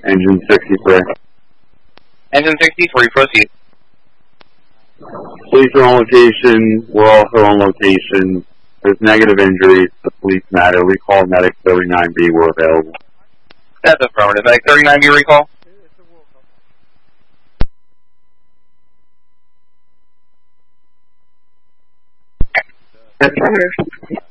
Engine 63. Engine 63, proceed. Police are on location. We're also on location. There's negative injuries. The police matter. Recall medic 39B. We're available. That's affirmative. Medic 39B recall. Affirmative.